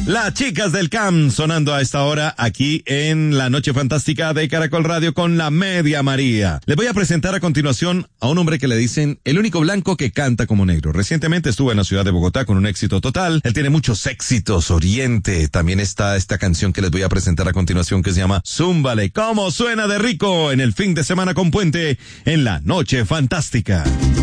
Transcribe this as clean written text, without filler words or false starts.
Las chicas del CAM sonando a esta hora aquí en la Noche Fantástica de Caracol Radio con la Media María. Les voy a presentar a continuación a un hombre que le dicen el único blanco que canta como negro. Recientemente estuvo en la ciudad de Bogotá con un éxito total. Él tiene muchos éxitos, Oriente. También está esta canción que les voy a presentar a continuación que se llama Zúmbale. ¿Cómo suena de rico en el fin de semana con Puente en la Noche Fantástica?